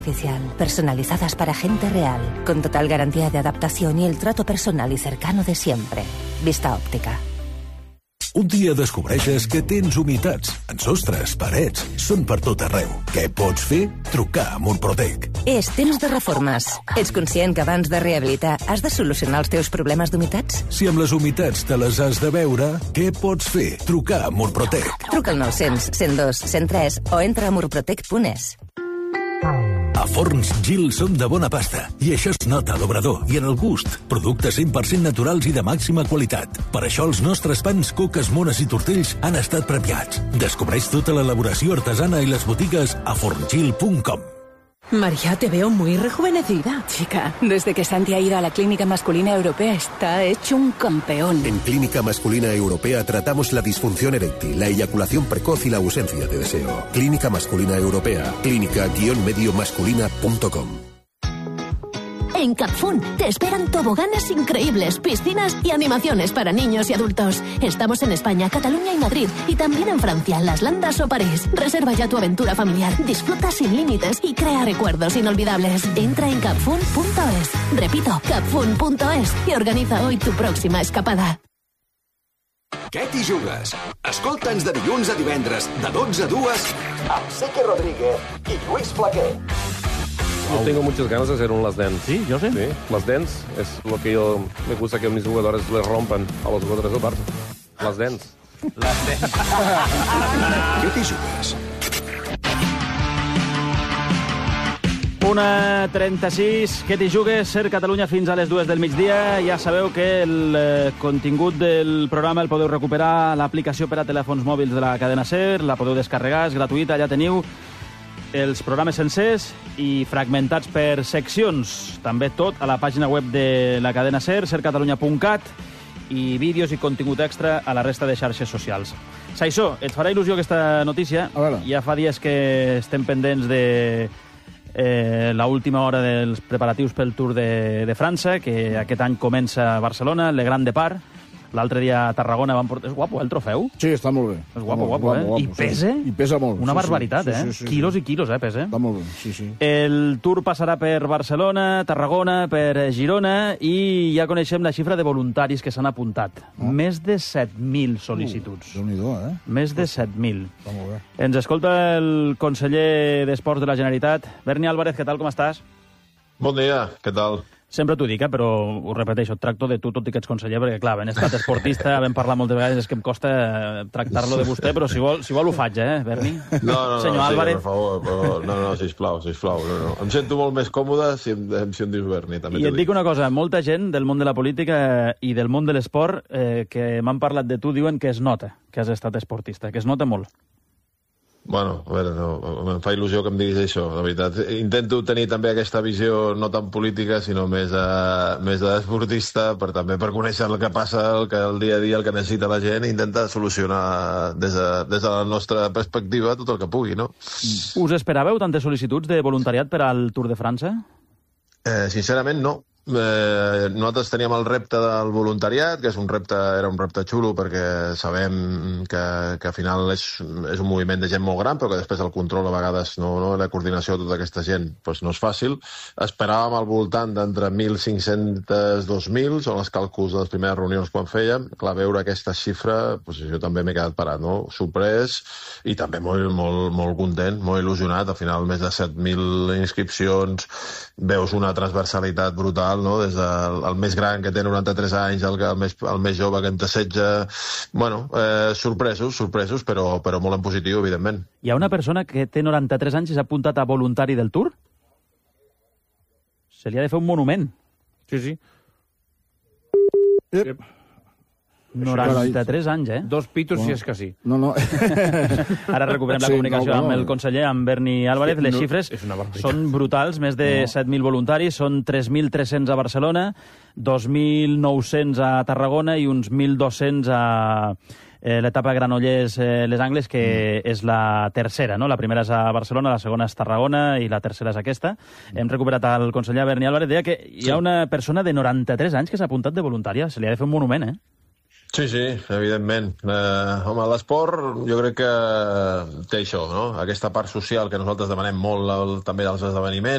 Oficial, personalizadas para gente real, con total garantía de adaptación y el trato personal y cercano de siempre. Vista Òptica. Un dia descobreixes que tens humitats en sostres, parets, són per tot arreu. Què pots fer? Trucar a Murprotec. És temps de reformes. Ets conscient que abans de rehabilitar has de solucionar els teus problemes d'humitats? Si amb les humitats te les has de veure, què pots fer? Trucar a Murprotec. Truca al 900 102 103 o entra a murprotec.es. A Forns Gil som de bona pasta i això es nota a l'obrador i en el gust. Productes 100% naturals i de màxima qualitat. Per això els nostres pans, coques, mones i tortells han estat premiats. Descobreix tota l'elaboració artesana i les botigues a forngil.com. María, te veo muy rejuvenecida. Chica, desde que Santi ha ido a la Clínica Masculina Europea está hecho un campeón. En Clínica Masculina Europea tratamos la disfunción eréctil, la eyaculación precoz y la ausencia de deseo. Clínica Masculina Europea. Clínica-masculina.com. En Capfun te esperan toboganes increíbles, piscinas y animaciones para niños y adultos. Estamos en España, Cataluña y Madrid, y también en Francia, Las Landas o París. Reserva ya tu aventura familiar, disfruta sin límites y crea recuerdos inolvidables. Entra en capfun.es. Repito, capfun.es y organiza hoy tu próxima escapada. Què t'hi jugues? Escolta'ns de dilluns a divendres, de 12 a 2, amb Seque Rodríguez i Lluís Flaquer. Yo tengo muchas ganas de hacer un Last Dance. Sí, yo sé. Sí, Last Dance es lo que yo me gusta que mis jugadores le rompan a los jugadores del Barça. Last Dance. Last Dance. Què t'hi jugues? 1:36, què t'hi jugues? Ser Catalunya fins a les 2 del migdia. Ja sabeu que el contingut del programa el podeu recuperar a l'aplicació per a telèfons mòbils de la cadena SER, la podeu descarregar, és gratuïta, allà teniu els programes sencers i fragmentats per seccions. També tot a la pàgina web de la cadena SER, sercatalunya.cat, i vídeos i contingut extra a la resta de xarxes socials. Saissó, et farà il·lusió aquesta notícia. Ja fa dies que estem pendents de l'última hora dels preparatius pel Tour de França, que aquest any comença a Barcelona, Le Grand Depart. L'altre dia a Tarragona van portar... És guapo, el trofeu? Sí, està molt bé. És guapo, I pesa? I pesa molt. Una barbaritat, sí. Quilos i quilos, pesa. Està molt bé, sí. El Tour passarà per Barcelona, Tarragona, per Girona, i ja coneixem la xifra de voluntaris que s'han apuntat. Més de 7.000 sol·licituds. Déu-n'hi-do, Més de 7.000. Està molt bé. Ens escolta el conseller d'Esports de la Generalitat. Berni Álvarez, què tal, com estàs? Bon dia, què tal? Sempre t'ho dic, però ho repeteixo, tracto de tu, tot i que ets conseller, perquè, clar, ben estat esportista, vam parlar moltes vegades, és que em costa tractar-lo de vostè, però si vol ho faig, Berni? No, Senyor Álvarez. Per favor, però no, sisplau. No. Em sento molt més còmode si em dius Berni, també. I et dic una cosa, molta gent del món de la política i del món de l'esport que m'han parlat de tu diuen que es nota que has estat esportista, que es nota molt. Bueno, a veure, em fa il·lusió que em diguis això, la veritat. Intento tenir també aquesta visió no tan política, sinó més d'esportista, també per conèixer el que passa, el dia a dia, el que necessita la gent, i intentar solucionar des de la nostra perspectiva tot el que pugui, no? Us esperàveu tantes sol·licituds de voluntariat per al Tour de França? Sincerament, no. Nosaltres teníem el repte del voluntariat, que era un repte xulo, perquè sabem que al final és un moviment de gent molt gran, però que després el control a vegades, la coordinació de tota aquesta gent no és fàcil. Esperàvem al voltant d'entre 1.500 i 2.000, són els càlculs de les primeres reunions quan fèiem. Clar, veure aquesta xifra, jo també m'he quedat parat, sorprès, i també molt content, molt il·lusionat. Al final, més de 7.000 inscripcions, veus una transversalitat brutal, des del més gran, que té 93 anys, el més jove, que en té 16... Bueno, sorpresos, però molt en positiu, evidentment. Hi ha una persona que té 93 anys i s'ha apuntat a voluntari del Tour? Se li ha de fer un monument. Sí. 93 anys, Dos pitos, si és que sí. No. Ara recuperem la comunicació amb el conseller, amb Berni Álvarez. Les xifres són brutals, més de 7.000 voluntaris, són 3.300 a Barcelona, 2.900 a Tarragona i uns 1.200 a l'etapa Granollers-Les Angles, que és la tercera, no? La primera és a Barcelona, la segona és Tarragona i la tercera és aquesta. Hem recuperat el conseller Berni Álvarez. Deia que hi ha una persona de 93 anys que s'ha apuntat de voluntària. Se li ha de fer un monument, Sí, evidentment. Home, l'esport jo crec que té això, no? Aquesta part social que nosaltres demanem molt també dels esdeveniments,